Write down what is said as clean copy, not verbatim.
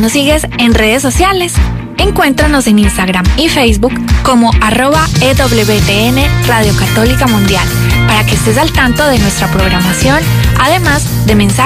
nos sigues en redes sociales. Encuéntranos en Instagram y Facebook como @EWTN Radio Católica Mundial para que estés al tanto de nuestra programación, además de mensajes